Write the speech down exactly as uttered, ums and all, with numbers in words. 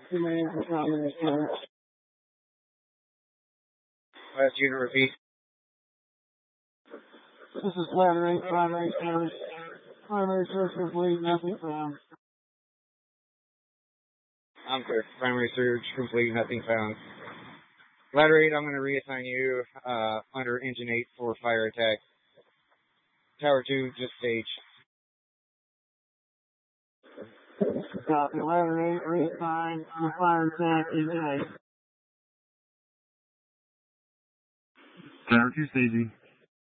Last unit repeat. This is ladder eight, primary search. Primary search complete, nothing found. I'm clear. Primary search complete, nothing found. Ladder eight, I'm going to reassign you uh, under engine eight for fire attack. Tower two, just stage. Copy. Ladder eight, reassign on fire attack, engine eight. Tower two staging.